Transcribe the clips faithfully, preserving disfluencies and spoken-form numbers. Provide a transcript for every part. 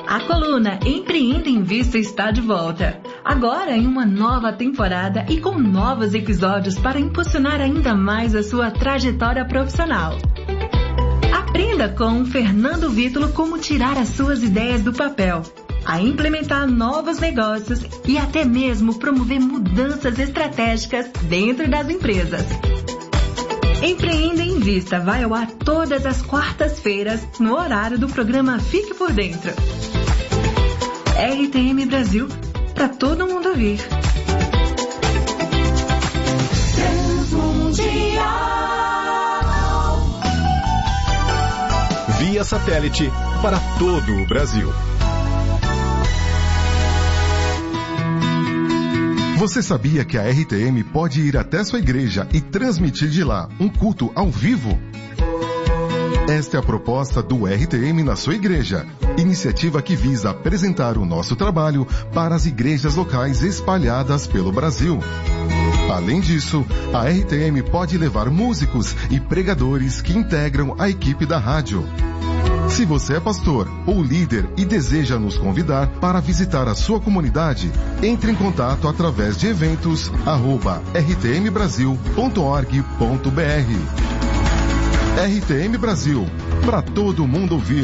A coluna Empreenda em Vista está de volta. Agora em uma nova temporada e com novos episódios para impulsionar ainda mais a sua trajetória profissional. Aprenda com Fernando Vítulo como tirar as suas ideias do papel, a implementar novos negócios e até mesmo promover mudanças estratégicas dentro das empresas. Empreenda em Vista vai ao ar todas as quartas-feiras no horário do programa Fique por Dentro. R T M Brasil, para todo mundo ouvir. Via satélite para todo o Brasil. Você sabia que a R T M pode ir até sua igreja e transmitir de lá um culto ao vivo? Esta é a proposta do R T M na sua igreja, iniciativa que visa apresentar o nosso trabalho para as igrejas locais espalhadas pelo Brasil. Além disso, a R T M pode levar músicos e pregadores que integram a equipe da rádio. Se você é pastor ou líder e deseja nos convidar para visitar a sua comunidade, entre em contato através de eventos arroba r t m brasil ponto org ponto b r. R T M Brasil, para todo mundo ouvir.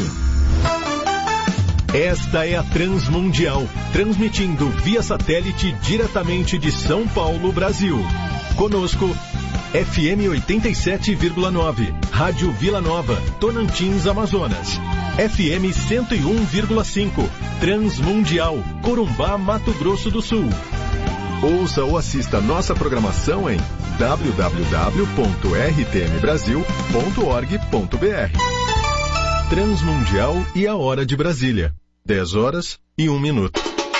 Esta é a Transmundial, transmitindo via satélite diretamente de São Paulo, Brasil. Conosco, F M oitenta e sete vírgula nove, Rádio Vila Nova, Tonantins, Amazonas. F M cento e um vírgula cinco, Transmundial, Corumbá, Mato Grosso do Sul. Ouça ou assista nossa programação em w w w ponto r t m brasil ponto org ponto b r. Transmundial e a hora de Brasília. dez horas e um minuto.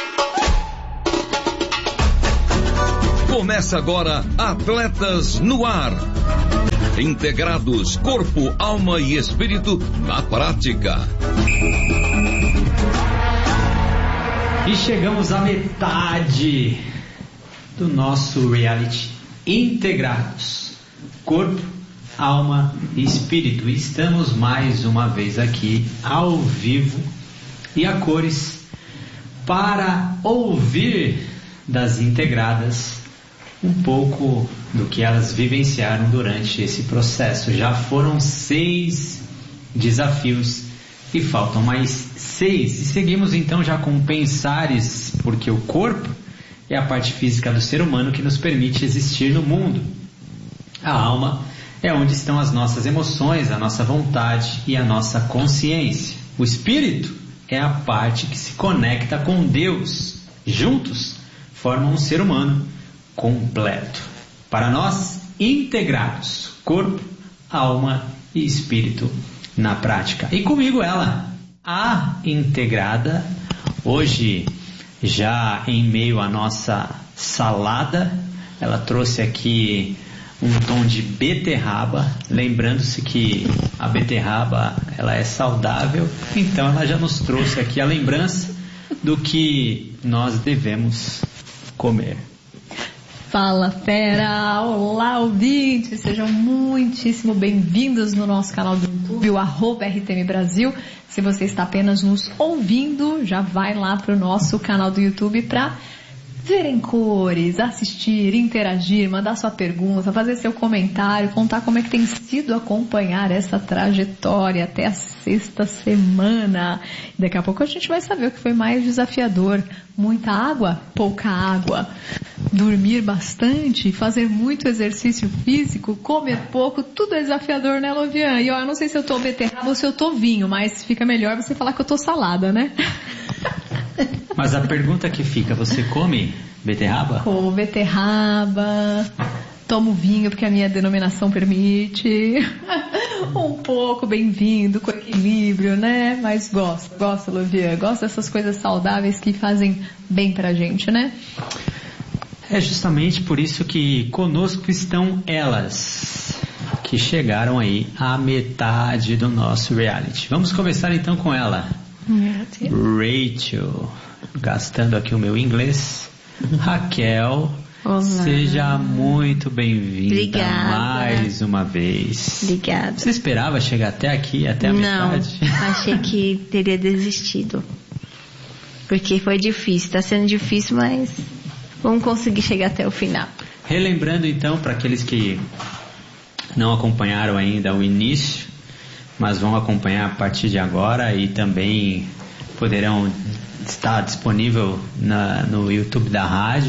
Começa agora Atletas no Ar. Integrados, corpo, alma e espírito na prática. E chegamos à metade do nosso reality Integrados, corpo, alma e espírito. Estamos mais uma vez aqui ao vivo e a cores para ouvir das integradas um pouco do que elas vivenciaram durante esse processo. Já foram seis desafios e faltam mais seis. E seguimos então já com pensares, porque o corpo é a parte física do ser humano que nos permite existir no mundo. A alma é onde estão as nossas emoções, a nossa vontade e a nossa consciência. O espírito é a parte que se conecta com Deus. Juntos formam um ser humano completo. Para nós, integrados, corpo, alma e espírito na prática. E comigo ela, a integrada, hoje já em meio à nossa salada, ela trouxe aqui um tom de beterraba, lembrando-se que a beterraba ela é saudável, então ela já nos trouxe aqui a lembrança do que nós devemos comer. Fala fera, olá ouvintes, sejam muitíssimo bem-vindos no nosso canal do YouTube, o arroba R T M Brasil. Se você está apenas nos ouvindo, já vai lá para o nosso canal do YouTube para ver em cores, assistir, interagir, mandar sua pergunta, fazer seu comentário, contar como é que tem sido acompanhar essa trajetória até a sexta semana. Daqui a pouco a gente vai saber o que foi mais desafiador. Muita água, pouca água. Dormir bastante, fazer muito exercício físico, comer pouco, tudo é desafiador, né, Lovian? E ó, eu não sei se eu tô beterraba ou se eu tô vinho, mas fica melhor você falar que eu tô salada, né? Mas a pergunta que fica, você come beterraba? Como beterraba, tomo vinho porque a minha denominação permite, um pouco, bem-vindo, com equilíbrio, né? Mas gosto, gosto, Lovian, gosto dessas coisas saudáveis que fazem bem pra gente, né? É justamente por isso que conosco estão elas, que chegaram aí à metade do nosso reality. Vamos começar então com ela. Rachel, gastando aqui o meu inglês. Raquel, olá. Seja muito bem-vinda. Obrigada. Mais uma vez. Obrigada. Você esperava chegar até aqui, até a Não, metade? achei que teria desistido. porque foi difícil, está sendo difícil, mas vamos conseguir chegar até o final. Relembrando então, para aqueles que não acompanharam ainda o início, mas vão acompanhar a partir de agora e também poderão estar disponível na, no YouTube da rádio,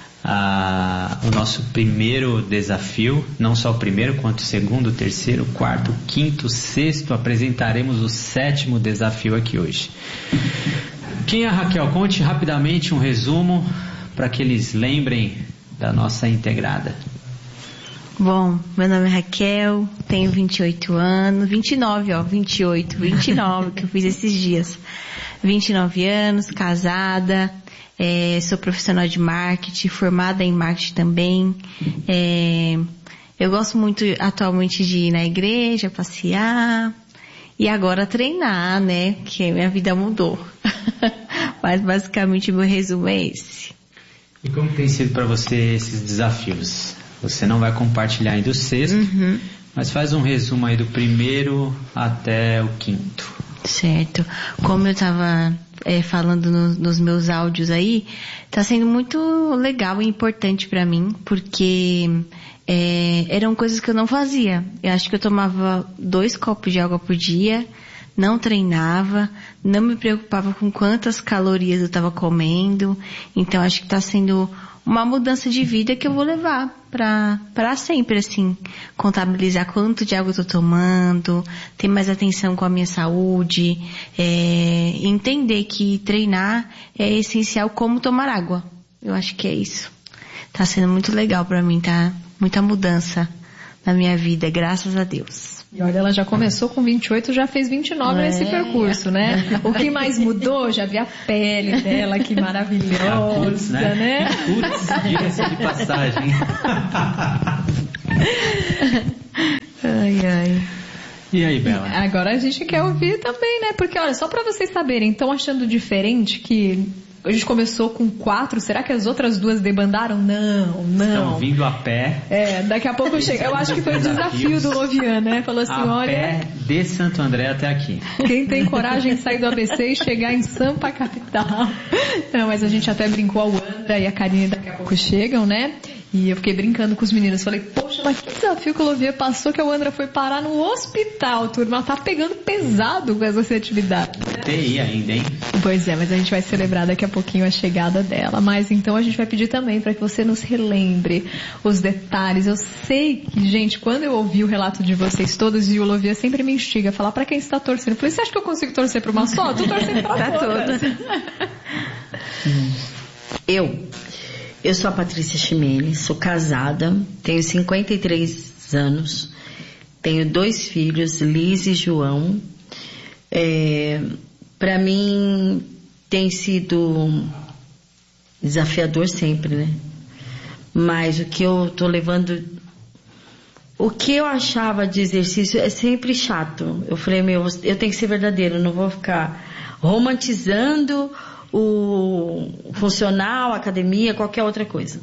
ah, o nosso primeiro desafio, não só o primeiro, quanto o segundo, o terceiro, o quarto, o quinto, o sexto, apresentaremos o sétimo desafio aqui hoje. Quem é a Raquel? Conte rapidamente um resumo para que eles lembrem da nossa integrada. Bom, meu nome é Raquel, tenho vinte e oito anos, vinte e nove, ó, vinte e oito, vinte e nove que eu fiz esses dias. vinte e nove anos, casada, é, sou profissional de marketing, formada em marketing também. É, eu gosto muito atualmente de ir na igreja, passear e agora treinar, né? Que minha vida mudou. Mas basicamente meu resumo é esse. E como tem sido para você esses desafios? Você não vai compartilhar ainda o sexto, uhum. mas faz um resumo aí do primeiro até o quinto. Certo. Como eu estava é, falando no, nos meus áudios aí, está sendo muito legal e importante para mim, porque é, eram coisas que eu não fazia. Eu acho que eu tomava dois copos de água por dia, não treinava, não me preocupava com quantas calorias eu estava comendo. Então acho que está sendo uma mudança de vida que eu vou levar pra, pra sempre, assim. Contabilizar quanto de água eu tô tomando, ter mais atenção com a minha saúde, é, entender que treinar é essencial como tomar água. Eu acho que é isso. Tá sendo muito legal pra mim, tá? Muita mudança na minha vida, graças a Deus. E olha, ela já começou com vinte e oito, já fez vinte e nove é. nesse percurso, né? O que mais mudou? Já vi a pele dela, que maravilhosa, putz, né? né? Putz, diga-se de passagem. Ai, ai. E aí, Bela? Agora a gente quer ouvir também, né? Porque, olha, só pra vocês saberem, estão achando diferente que a gente começou com quatro, será que as outras duas debandaram? Não, não. Estão vindo a pé. É, daqui a pouco chega. Eu acho que foi o desafio do Lovian, né? Falou assim, a olha... pé de Santo André até aqui. Quem tem coragem de sair do A B C e chegar em Sampa Capital. Não, mas a gente até brincou, a Wanda e a Karine daqui a pouco chegam, né? E eu fiquei brincando com os meninos. Falei, poxa, mas que desafio que o Lovian passou que a Wandra foi parar no hospital, turma. Ela tá pegando pesado com essa atividade. T I ainda, hein? Pois é, mas a gente vai celebrar daqui a pouquinho a chegada dela. Mas então a gente vai pedir também para que você nos relembre os detalhes. Eu sei que, gente, quando eu ouvi o relato de vocês todos, e o Lovian sempre me instiga a falar para quem está torcendo. Eu falei, você acha que eu consigo torcer para uma só? Eu tô torcendo para todas. Eu... Eu sou a Patrícia Ximenes, sou casada, tenho cinquenta e três anos, tenho dois filhos, Liz e João. É, para mim tem sido desafiador sempre, né? Mas o que eu tô levando, o que eu achava de exercício é sempre chato. Eu falei, meu, eu tenho que ser verdadeiro, não vou ficar romantizando o funcional, a academia, qualquer outra coisa.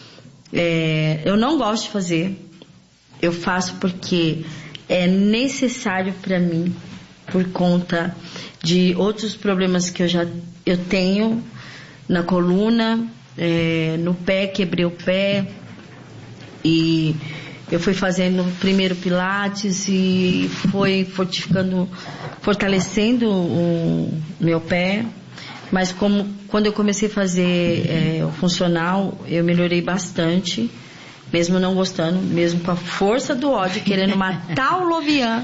É, eu não gosto de fazer, eu faço porque é necessário para mim, por conta de outros problemas que eu já eu tenho na coluna, é, no pé, quebrei o pé, e eu fui fazendo primeiro pilates e foi fortificando, fortalecendo o meu pé. Mas como, quando eu comecei a fazer é, o funcional, eu melhorei bastante, mesmo não gostando, mesmo com a força do ódio, querendo matar o Lovian.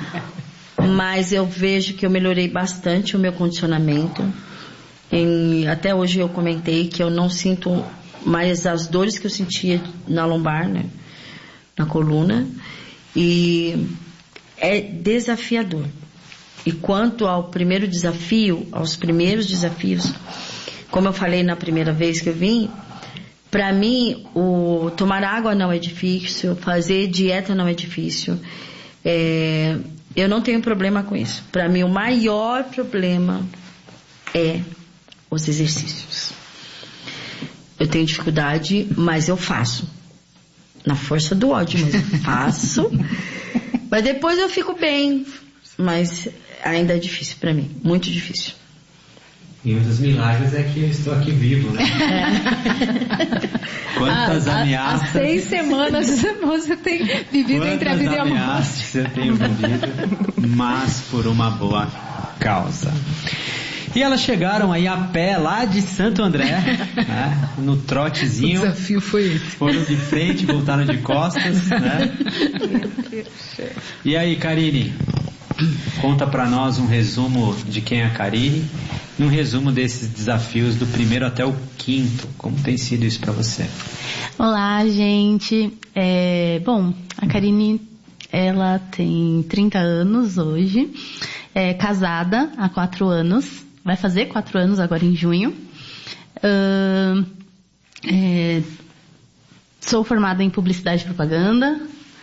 Mas eu vejo que eu melhorei bastante o meu condicionamento. Em, até hoje eu comentei que eu não sinto mais as dores que eu sentia na lombar, né, na coluna. E é desafiador. E quanto ao primeiro desafio, aos primeiros desafios, como eu falei na primeira vez que eu vim, para mim, o tomar água não é difícil, fazer dieta não é difícil. É, eu não tenho problema com isso. Para mim, o maior problema é os exercícios. Eu tenho dificuldade, mas eu faço. Na força do ódio, mas eu faço. Mas depois eu fico bem. Mas ainda é difícil para mim, muito difícil. E um dos milagres é que eu estou aqui vivo, né? Quantas há, ameaças... Há seis semanas você tem vivido entre a vida e a morte. Quantas ameaças eu tenho vivido, mas por uma boa causa. E elas chegaram aí a pé lá de Santo André, né, no trotezinho. O desafio foi esse. Foram de frente, voltaram de costas, né? E aí, Karine, conta pra nós um resumo de quem é a Karine, um resumo desses desafios do primeiro até o quinto. Como tem sido isso pra você? Olá, gente. É, bom, a Karine, ela tem trinta anos hoje, é casada há quatro anos. Vai fazer quatro anos agora em junho. Uh, é, sou formada em publicidade e propaganda.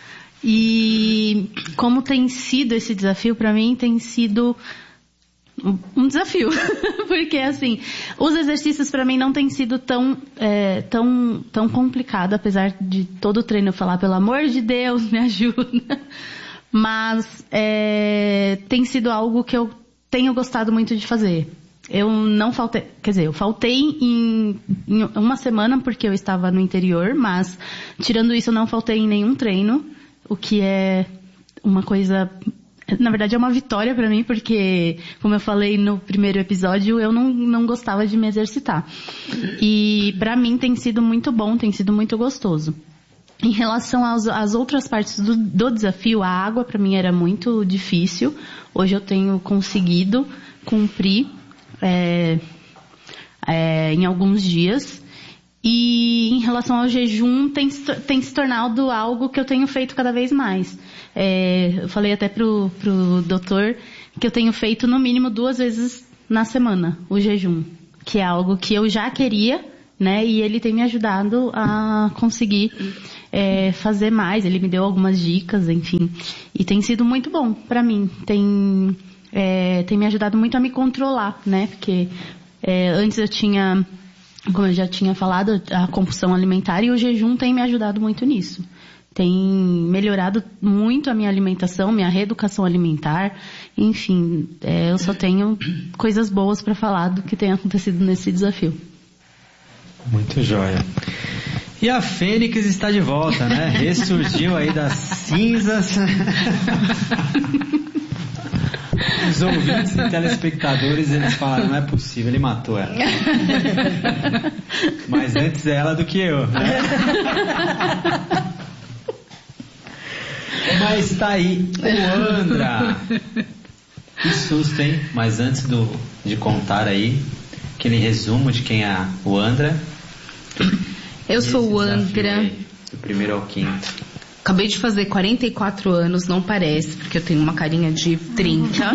E como tem sido esse desafio para mim, tem sido um desafio. Porque assim, os exercícios para mim não tem sido tão, é, tão, tão complicado, apesar de todo o treino eu falar, pelo amor de Deus, me ajuda. Mas é, tem sido algo que eu tenho gostado muito de fazer. Eu não faltei, quer dizer, eu faltei em, em uma semana porque eu estava no interior, mas tirando isso eu não faltei em nenhum treino, o que é uma coisa, na verdade é uma vitória pra mim, porque, como eu falei no primeiro episódio, eu não, não gostava de me exercitar. E pra mim tem sido muito bom, tem sido muito gostoso. Em relação aos, às outras partes do, do desafio, a água pra mim era muito difícil. Hoje eu tenho conseguido cumprir é, é, em alguns dias. E em relação ao jejum, tem, tem se tornado algo que eu tenho feito cada vez mais. É, eu falei até pro, pro doutor que eu tenho feito no mínimo duas vezes na semana o jejum, que é algo que eu já queria, né? E ele tem me ajudado a conseguir é, fazer mais. Ele me deu algumas dicas, enfim. E tem sido muito bom pra mim. Tem, é, tem me ajudado muito a me controlar, né? Porque é, antes eu tinha, como eu já tinha falado, a compulsão alimentar, e o jejum tem me ajudado muito nisso. Tem melhorado muito a minha alimentação, minha reeducação alimentar. Enfim, é, eu só tenho coisas boas pra falar do que tem acontecido nesse desafio. Muito jóia. E a Fênix está de volta, né? Ressurgiu aí das cinzas. Os ouvintes e telespectadores, eles falaram, não é possível, ele matou ela. Mas antes ela do que eu, né? Mas tá aí o Andra. Que susto, hein? Mas antes do, de contar aí aquele resumo de quem é o Andra. Eu sou o Andra. Aí, do primeiro ao quinto. Acabei de fazer quarenta e quatro anos, não parece, porque eu tenho uma carinha de trinta.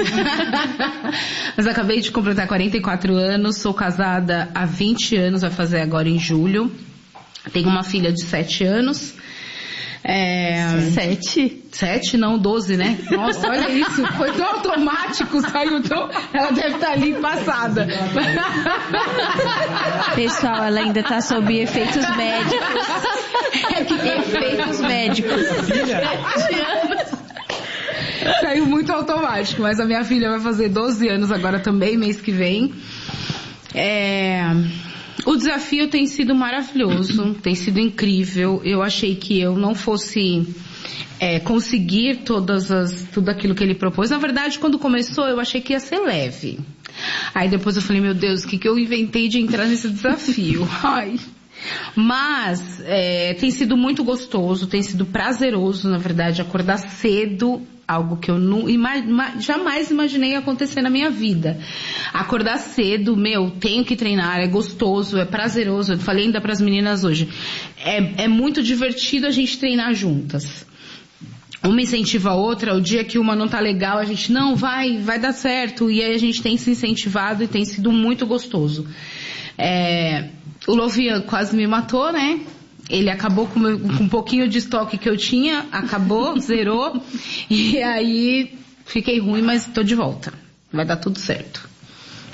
Mas acabei de completar quarenta e quatro anos, sou casada há vinte anos, vai fazer agora em julho. Tenho uma filha de sete anos. É... Sete? Sete, não, doze, né? Nossa, olha isso, foi tão automático, saiu tão... Ela deve estar ali passada. Pessoal, ela ainda está sob efeitos médicos. É que efeitos médicos. Sete anos. Saiu muito automático, mas a minha filha vai fazer doze anos agora também, mês que vem. É... O desafio tem sido maravilhoso, tem sido incrível. Eu achei que eu não fosse é, conseguir todas as, tudo aquilo que ele propôs. Na verdade, quando começou, eu achei que ia ser leve. Aí depois eu falei, meu Deus, o que, que eu inventei de entrar nesse desafio? Ai. Mas é, tem sido muito gostoso, tem sido prazeroso, na verdade, acordar cedo, algo que eu não, ima, jamais imaginei acontecer na minha vida. Acordar cedo, meu, tenho que treinar, é gostoso, é prazeroso. Eu falei ainda para as meninas hoje, é, é muito divertido a gente treinar juntas. Uma incentiva a outra, o dia que uma não tá legal, a gente, não, vai, vai dar certo. E aí a gente tem se incentivado e tem sido muito gostoso. É... O Lovian quase me matou, né? Ele acabou com, meu, com um pouquinho de estoque que eu tinha, acabou, zerou. E aí fiquei ruim, mas tô de volta. Vai dar tudo certo.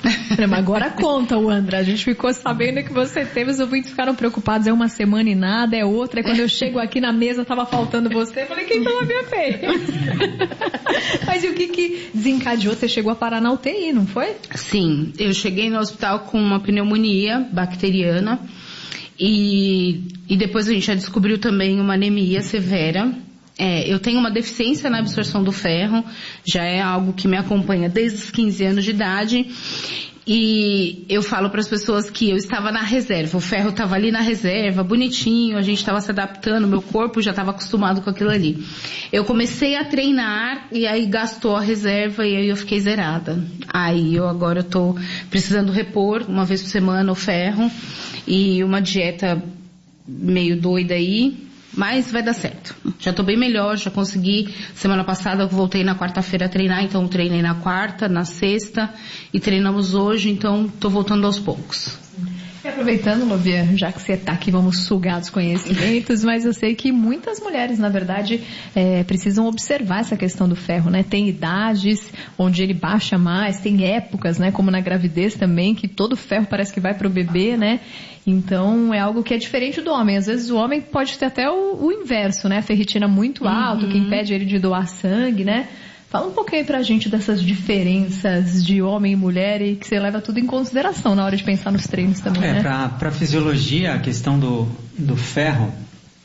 Mas agora conta, Wandra. A gente ficou sabendo que você teve, os ouvintes ficaram preocupados. É uma semana e nada, é outra. E quando eu chego aqui na mesa, tava faltando você. Eu falei, quem toma minha fez? Mas e o que que desencadeou? Você chegou a parar na U T I, não foi? Sim, eu cheguei no hospital com uma pneumonia bacteriana. E, e depois a gente já descobriu também uma anemia severa. É, eu tenho uma deficiência na absorção do ferro, já é algo que me acompanha desde os quinze anos de idade. E eu falo para as pessoas que eu estava na reserva, o ferro estava ali na reserva, bonitinho, a gente estava se adaptando, meu corpo já estava acostumado com aquilo ali. Eu comecei a treinar e aí gastou a reserva e aí eu fiquei zerada. Aí eu agora eu tô precisando repor uma vez por semana o ferro e uma dieta meio doida aí. Mas vai dar certo. Já tô bem melhor, já consegui. Semana passada eu voltei na quarta-feira a treinar, então treinei na quarta, na sexta e treinamos hoje, então tô voltando aos poucos. E aproveitando, Lovia, já que você está aqui, vamos sugar dos conhecimentos, mas eu sei que muitas mulheres, na verdade, é, precisam observar essa questão do ferro, né? Tem idades onde ele baixa mais, tem épocas, né? Como na gravidez também, que todo ferro parece que vai para o bebê, né? Então, é algo que é diferente do homem. Às vezes o homem pode ter até o, o inverso, né? A ferritina muito alta, uhum. que impede ele de doar sangue, né? Fala um pouquinho pra gente dessas diferenças de homem e mulher e que você leva tudo em consideração na hora de pensar nos treinos também, é, né? Pra, pra fisiologia, a questão do, do ferro,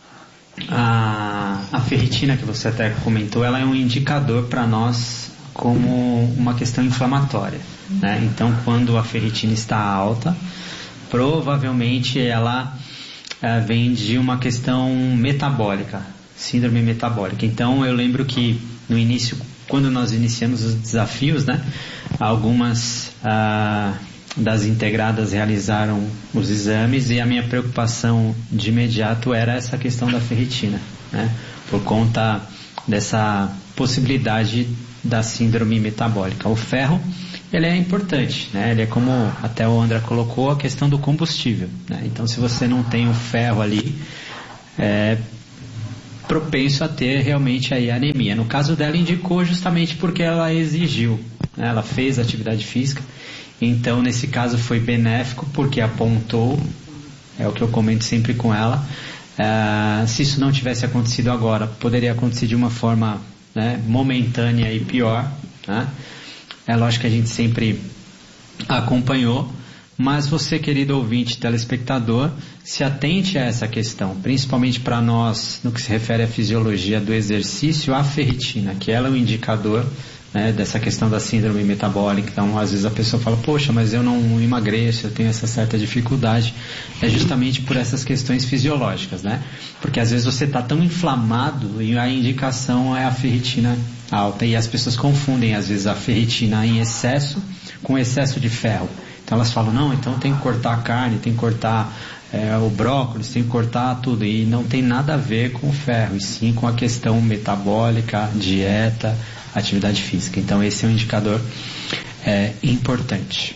a, a ferritina que você até comentou, ela é um indicador para nós como uma questão inflamatória, né? Então, quando a ferritina está alta, provavelmente ela é, vem de uma questão metabólica, síndrome metabólica. Então, eu lembro que no início, quando nós iniciamos os desafios, né, algumas ah, das integradas realizaram os exames e a minha preocupação de imediato era essa questão da ferritina, né, por conta dessa possibilidade da síndrome metabólica. O ferro, ele é importante, né, ele é como até o André colocou, a questão do combustível, né, então se você não tem o ferro ali, é propenso a ter realmente aí anemia. No caso dela indicou justamente porque ela exigiu, né? Ela fez atividade física, então nesse caso foi benéfico porque apontou, é o que eu comento sempre com ela, uh, se isso não tivesse acontecido agora, poderia acontecer de uma forma, né, momentânea e pior, né? É lógico que a gente sempre acompanhou, mas você, querido ouvinte, telespectador, se atente a essa questão, principalmente para nós, no que se refere à fisiologia do exercício, a ferritina, que ela é um indicador, né, dessa questão da síndrome metabólica. Então, às vezes a pessoa fala, poxa, mas eu não emagreço, eu tenho essa certa dificuldade. É justamente por essas questões fisiológicas, né? Porque às vezes você está tão inflamado e a indicação é a ferritina alta. E as pessoas confundem, às vezes, a ferritina em excesso com excesso de ferro. Então elas falam, não, então tem que cortar a carne, tem que cortar é, o brócolis, tem que cortar tudo. E não tem nada a ver com o ferro, e sim com a questão metabólica, dieta, atividade física. Então esse é um indicador é, importante.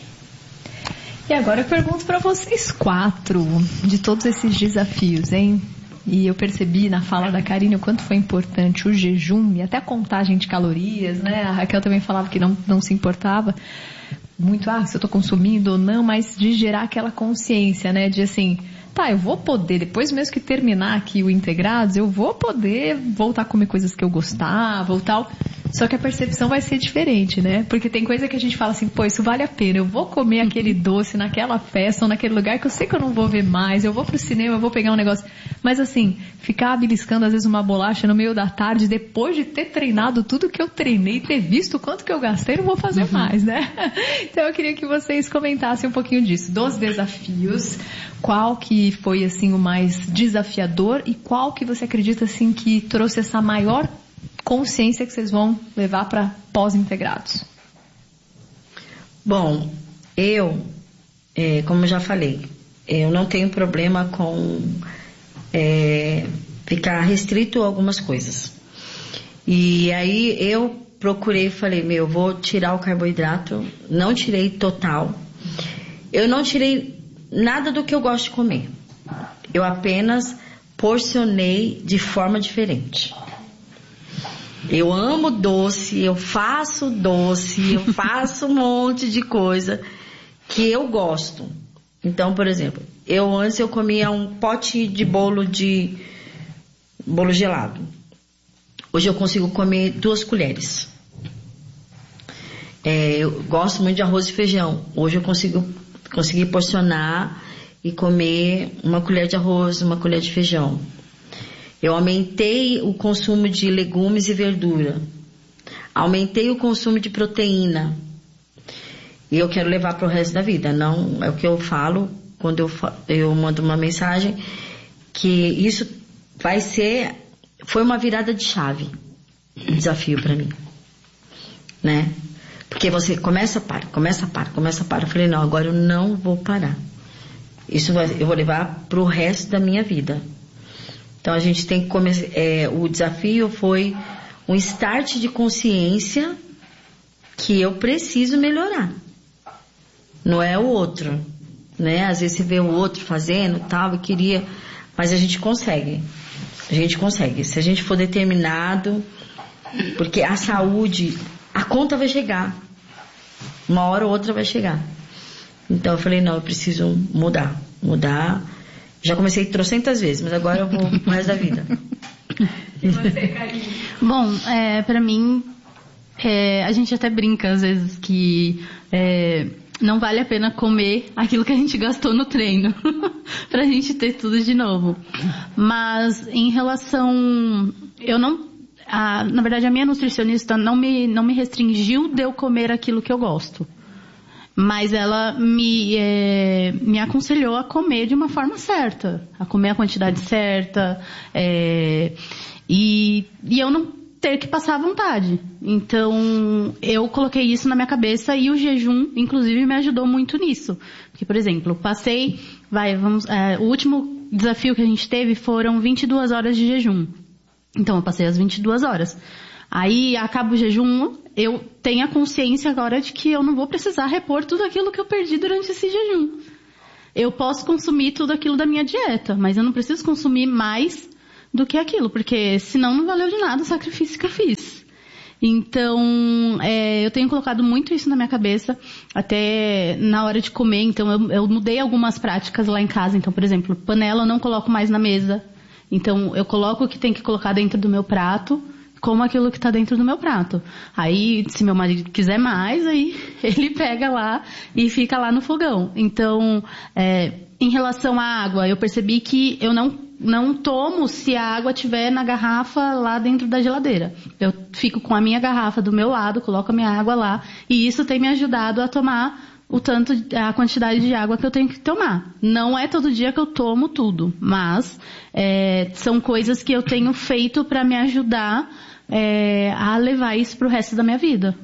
E agora eu pergunto para vocês quatro, de todos esses desafios, hein? E eu percebi na fala da Karine o quanto foi importante o jejum e até a contagem de calorias, né? A Raquel também falava que não, não se importava muito, ah, se eu tô consumindo ou não, mas de gerar aquela consciência, né, de assim, tá, eu vou poder, depois mesmo que terminar aqui o Integrados, eu vou poder voltar a comer coisas que eu gostava ou tal, só que a percepção vai ser diferente, né, porque tem coisa que a gente fala assim, pô, isso vale a pena, eu vou comer aquele doce naquela festa ou naquele lugar que eu sei que eu não vou ver mais, eu vou pro cinema, eu vou pegar um negócio, mas assim, ficar beliscando às vezes uma bolacha no meio da tarde, depois de ter treinado tudo que eu treinei, ter visto o quanto que eu gastei, não vou fazer uhum. mais, né? Então eu queria que vocês comentassem um pouquinho disso, dos desafios, qual que foi assim o mais desafiador e qual que você acredita assim que trouxe essa maior consciência que vocês vão levar para pós-integrados? Bom, eu, é, como eu já falei, eu não tenho problema com é, ficar restrito a algumas coisas. E aí eu procurei e falei, meu, vou tirar o carboidrato, não tirei total. Eu não tirei nada do que eu gosto de comer. Eu apenas porcionei de forma diferente. Eu amo doce, eu faço doce, eu faço um monte de coisa. que eu gosto. Então, por exemplo, eu antes eu comia um pote de bolo de bolo gelado. Hoje eu consigo comer duas colheres. É, eu gosto muito de arroz e feijão. Hoje eu consigo conseguir porcionar e comer uma colher de arroz, uma colher de feijão. Eu aumentei o consumo de legumes e verdura. Aumentei o consumo de proteína. E eu quero levar para o resto da vida. Não é o que eu falo quando eu, eu mando uma mensagem, que isso vai ser... Foi uma virada de chave. Um desafio para mim. Né? Porque você começa, para, começa, para, começa, para. Eu falei, não, agora eu não vou parar. Isso vai, eu vou levar para o resto da minha vida. Então a gente tem que começar... É, o desafio foi um start de consciência que eu preciso melhorar. Não é o outro, né? Às vezes você vê o outro fazendo tal, e queria... Mas a gente consegue. A gente consegue. Se a gente for determinado, porque a saúde, a conta vai chegar. Uma hora ou outra vai chegar. Então eu falei, não, eu preciso mudar. Mudar. Já comecei trocentas vezes, mas agora eu vou pro resto da vida. E você, Karine? Bom, é, pra mim, é, a gente até brinca às vezes que... É, não vale a pena comer aquilo que a gente gastou no treino pra gente ter tudo de novo. Mas em relação... Eu não... A, na verdade, a minha nutricionista não me, não me restringiu de eu comer aquilo que eu gosto. Mas ela me, é, me aconselhou a comer de uma forma certa. A comer a quantidade certa. É, e, e eu não ter que passar à vontade. Então, eu coloquei isso na minha cabeça e o jejum, inclusive, me ajudou muito nisso. Porque, por exemplo, passei, vai, vamos, é, o último desafio que a gente teve foram vinte e duas horas de jejum. Então, eu passei as vinte e duas horas. Aí, acaba o jejum, eu tenho a consciência agora de que eu não vou precisar repor tudo aquilo que eu perdi durante esse jejum. Eu posso consumir tudo aquilo da minha dieta, mas eu não preciso consumir mais do que aquilo, porque senão não valeu de nada o sacrifício que eu fiz. Então, é, eu tenho colocado muito isso na minha cabeça, até na hora de comer. Então, eu, eu mudei algumas práticas lá em casa. Então, por exemplo, panela eu não coloco mais na mesa. Então, eu coloco o que tem que colocar dentro do meu prato, como aquilo que está dentro do meu prato. Aí, se meu marido quiser mais, aí ele pega lá e fica lá no fogão. Então, é, em relação à água, eu percebi que eu não, não tomo se a água estiver na garrafa lá dentro da geladeira. Eu fico com a minha garrafa do meu lado, coloco a minha água lá, e isso tem me ajudado a tomar o tanto, a quantidade de água que eu tenho que tomar. Não é todo dia que eu tomo tudo, mas é, são coisas que eu tenho feito para me ajudar é, a levar isso pro resto da minha vida.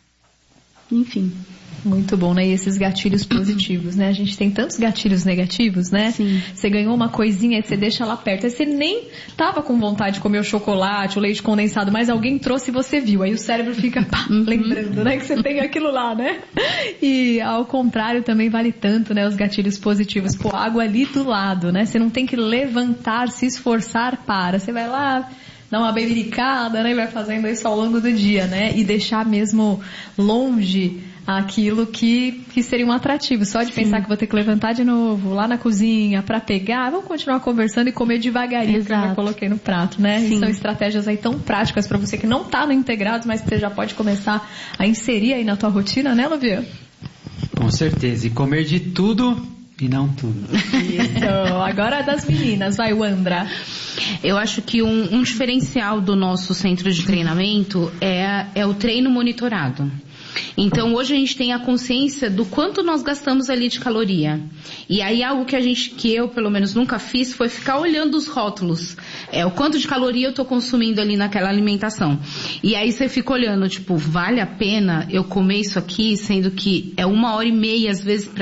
Enfim. Muito bom, né? E esses gatilhos positivos, né? A gente tem tantos gatilhos negativos, né? Sim. Você ganhou uma coisinha e você deixa lá perto. Aí você nem tava com vontade de comer o chocolate, o leite condensado, mas alguém trouxe e você viu. Aí o cérebro fica pá, uhum. lembrando, né? Que você tem aquilo lá, né? E ao contrário também vale tanto, né? Os gatilhos positivos. Pô, água ali do lado, né? Você não tem que levantar, se esforçar para. Você vai lá... dar uma bebericada, né? E vai fazendo isso ao longo do dia, né? E deixar mesmo longe aquilo que, que seria um atrativo. Só de Sim. pensar que vou ter que levantar de novo lá na cozinha para pegar, vamos continuar conversando e comer devagarinho, Exato. Que eu já coloquei no prato, né? E são estratégias aí tão práticas para você que não tá no Integrados, mas que você já pode começar a inserir aí na tua rotina, né, Luvian? Com certeza. E comer de tudo e não tudo. Isso. Agora é das meninas. Vai, Wandra. Eu acho que um, um diferencial do nosso centro de treinamento é, é o treino monitorado. Então, hoje a gente tem a consciência do quanto nós gastamos ali de caloria. E aí, algo que a gente, que eu, pelo menos, nunca fiz, foi ficar olhando os rótulos. É, o quanto de caloria eu tô consumindo ali naquela alimentação. E aí, você fica olhando, tipo, vale a pena eu comer isso aqui, sendo que é uma hora e meia, às vezes, pra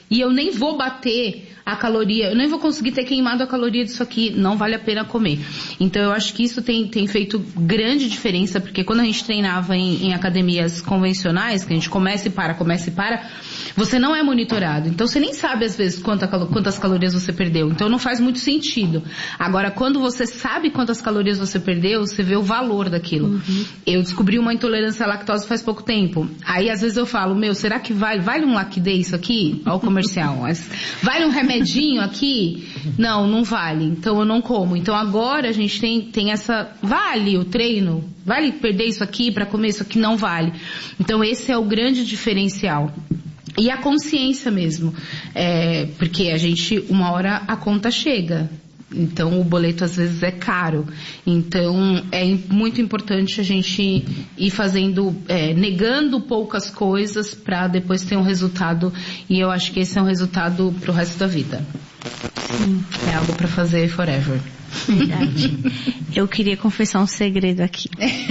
e eu nem vou bater a caloria, eu nem vou conseguir ter queimado a caloria disso aqui, não vale a pena comer. Então eu acho que isso tem, tem feito grande diferença, porque quando a gente treinava em, em academias convencionais, que a gente começa e para, começa e para, você não é monitorado. Então você nem sabe às vezes quanta, quantas calorias você perdeu. Então não faz muito sentido. Agora, quando você sabe quantas calorias você perdeu, você vê o valor daquilo. Uhum. Eu descobri uma intolerância à lactose faz pouco tempo. Aí às vezes eu falo, meu, será que vale, vale um Lactday isso aqui? Olha o comercial. Mas, vale um remedinho aqui? Não, não vale. Então eu não como. Então agora a gente tem, tem essa, vale o treino? Vale perder isso aqui para comer isso aqui? Não vale. Então esse é o grande diferencial. E a consciência mesmo, é, porque a gente, uma hora a conta chega, então o boleto às vezes é caro, então é muito importante a gente ir fazendo, é, negando poucas coisas para depois ter um resultado, e eu acho que esse é um resultado pro resto da vida. Sim. É algo para fazer forever. Verdade. Eu queria confessar um segredo aqui.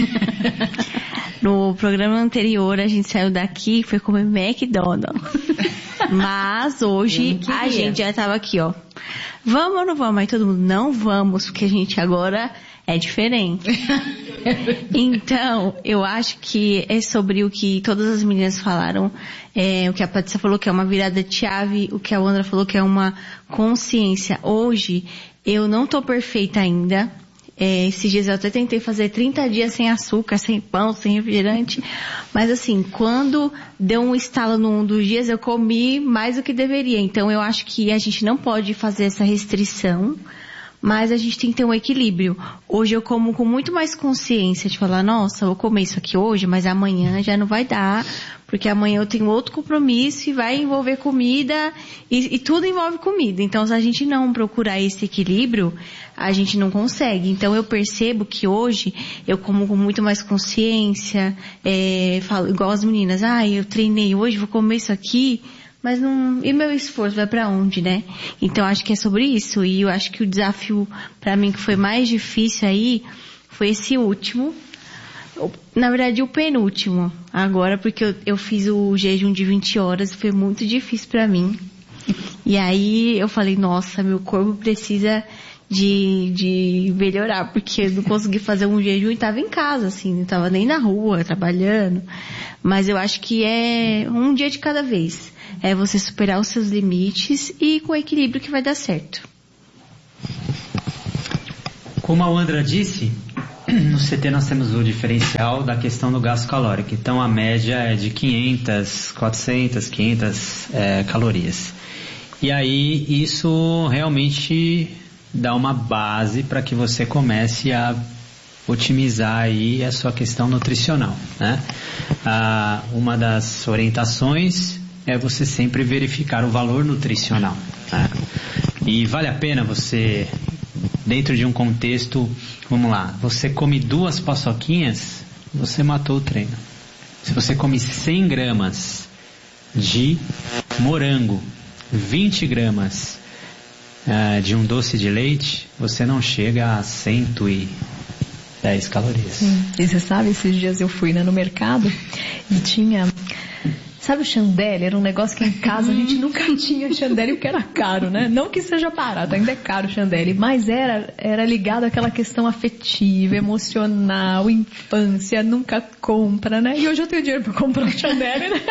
No programa anterior, a gente saiu daqui e foi comer McDonald's. Mas hoje a gente já tava aqui, ó. Vamos ou não vamos? Aí todo mundo, não vamos, porque a gente agora é diferente. Então, eu acho que é sobre o que todas as meninas falaram, é, o que a Patrícia falou que é uma virada de chave, o que a Wandra falou que é uma consciência. Hoje, eu não tô perfeita ainda. É, esses dias eu até tentei fazer trinta dias sem açúcar, sem pão, sem refrigerante. Mas assim, quando deu um estalo num dos dias, eu comi mais do que deveria. Então eu acho que a gente não pode fazer essa restrição, mas a gente tem que ter um equilíbrio. Hoje eu como com muito mais consciência de falar, nossa, eu vou comer isso aqui hoje, mas amanhã já não vai dar, porque amanhã eu tenho outro compromisso e vai envolver comida, e, e tudo envolve comida. Então se a gente não procurar esse equilíbrio, a gente não consegue. Então eu percebo que hoje eu como com muito mais consciência, é, falo igual as meninas, ah, eu treinei hoje, vou comer isso aqui, mas não, e meu esforço vai pra onde, né? Então acho que é sobre isso, e eu acho que o desafio pra mim que foi mais difícil aí foi esse último, na verdade o penúltimo agora, porque eu, eu fiz o jejum de vinte horas, foi muito difícil pra mim, e aí eu falei, nossa, meu corpo precisa de, de melhorar, porque eu não consegui fazer um jejum e tava em casa, assim, não tava nem na rua, trabalhando, mas eu acho que é um dia de cada vez, é você superar os seus limites e com equilíbrio que vai dar certo. Como a Wandra disse, no C T nós temos o diferencial da questão do gasto calórico, então a média é de quinhentas, quatrocentas, quinhentas é, calorias, e aí isso realmente dá uma base para que você comece a otimizar aí a sua questão nutricional, né? Ah, uma das orientações é você sempre verificar o valor nutricional, né? E vale a pena você, dentro de um contexto, vamos lá, você come duas paçoquinhas, você matou o treino. Se você come cem gramas de morango, vinte gramas Uh, de um doce de leite, você não chega a cento e dez calorias. Sim. E você sabe, esses dias eu fui, né, no mercado e tinha, sabe o chandelle? Era um negócio que em casa a gente nunca tinha chandelle porque era caro, né? Não que seja barato, ainda é caro o chandelle, mas era, era ligado àquela questão afetiva, emocional, infância, nunca compra, né? E hoje eu tenho dinheiro para comprar um chandelle, né?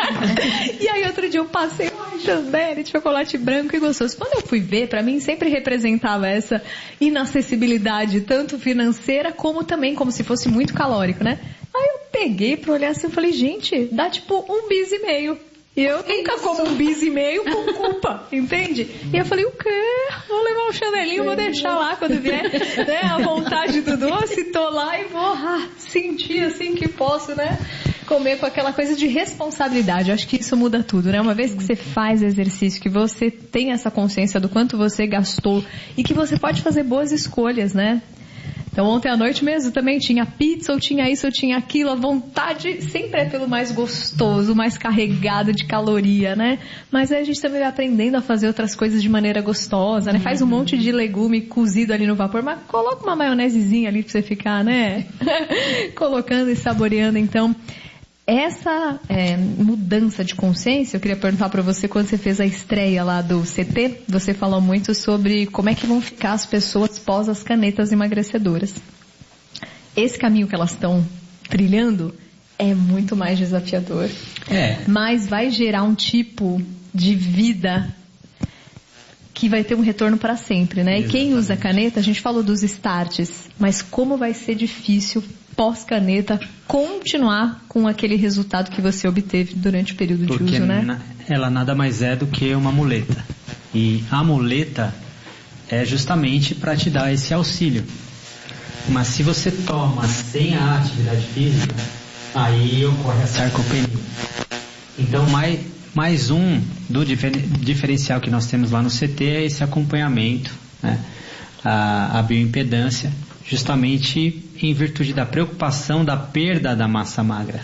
E aí outro dia eu passei, ai, chandelle de chocolate branco e gostoso. Quando eu fui ver, para mim sempre representava essa inacessibilidade, tanto financeira como também como se fosse muito calórico, né? Aí eu peguei pra olhar assim e falei, gente, dá tipo um bis e meio. E eu nunca como um bis e meio com culpa, entende? E eu falei, o quê? Vou levar um chanelinho, vou deixar lá quando vier, né, a vontade do doce, tô lá e vou ah, sentir assim que posso, né, comer com aquela coisa de responsabilidade. Eu acho que isso muda tudo, né? Uma vez que você faz exercício, que você tem essa consciência do quanto você gastou e que você pode fazer boas escolhas, né? Então ontem à noite mesmo também tinha pizza, ou tinha isso, ou tinha aquilo, a vontade sempre é pelo mais gostoso, mais carregado de caloria, né? Mas aí a gente também vai aprendendo a fazer outras coisas de maneira gostosa, né? Faz um monte de legume cozido ali no vapor, mas coloca uma maionesezinha ali pra você ficar, né? Colocando e saboreando, então... essa é, mudança de consciência, eu queria perguntar para você, quando você fez a estreia lá do C T, você falou muito sobre como é que vão ficar as pessoas pós as canetas emagrecedoras. Esse caminho que elas estão trilhando é muito mais desafiador, é. mas vai gerar um tipo de vida que vai ter um retorno para sempre, né? Exatamente. E quem usa caneta, a gente falou dos starts, mas como vai ser difícil pós-caneta continuar com aquele resultado que você obteve durante o período Porque de uso, né? Na, ela nada mais é do que uma muleta. E a muleta é justamente para te dar esse auxílio. Mas se você toma sem a atividade física, aí ocorre a sarcopenia. Então, mais, mais um do difer, diferencial que nós temos lá no C T é esse acompanhamento, né? a, a bioimpedância, justamente em virtude da preocupação da perda da massa magra.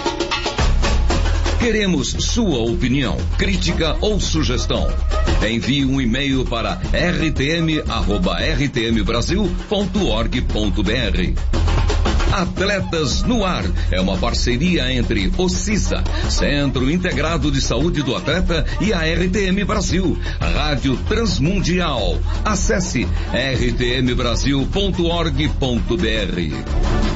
Queremos sua opinião, crítica ou sugestão. Envie um e-mail para r t m arroba r t m brasil ponto org ponto b r. Atletas no Ar é uma parceria entre o CISA, Centro Integrado de Saúde do Atleta, e a R T M Brasil, Rádio Transmundial. Acesse r t m brasil ponto org ponto b r.